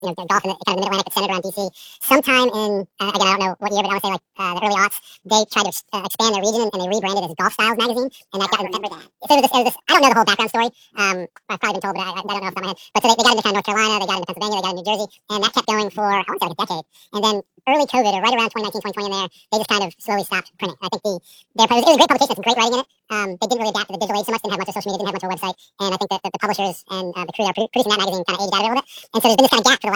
golf in the, kind of the Mid-Atlantic, but centered around DC. Sometime in, again, I don't know what year, but I want to say like the early aughts, they tried to expand their region and they rebranded it as Golf Styles magazine, and that got remember that. So it was this, I don't know the whole background story. I've probably been told, but I don't know off the top of my head. But so they got into kind of North Carolina, they got into Pennsylvania, they got into New Jersey, and that kept going for I want to say like a decade. And then early COVID, or right around 2019, 2020 in there, they just kind of slowly stopped printing. I think it was a great publication, some great writing in it. They didn't really adapt to the digital age so much, didn't have much of social media, didn't have much of a website, and I think that the publishers and the crew that are producing that magazine kind of aged out of it a little bit. And so there's been this kind of gap for the